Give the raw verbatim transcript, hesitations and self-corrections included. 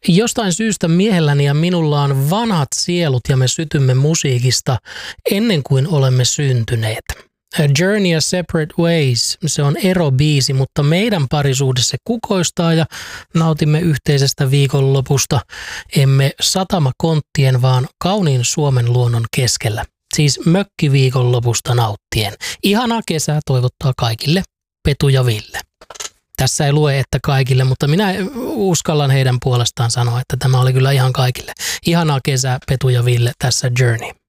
Jostain syystä miehelläni ja minulla on vanhat sielut ja me sytymme musiikista ennen kuin olemme syntyneet. A Journey a Separate Ways, se on erobiisi, mutta meidän parisuhde se kukoistaa ja nautimme yhteisestä viikonlopusta. Emme satamakonttien, vaan kauniin Suomen luonnon keskellä. Siis mökkiviikonlopusta nauttien. Ihanaa kesää toivottaa kaikille Petu ja Ville. Tässä ei lue, että kaikille, mutta minä uskallan heidän puolestaan sanoa, että tämä oli kyllä ihan kaikille. Ihanaa kesää Petu ja Ville tässä Journey.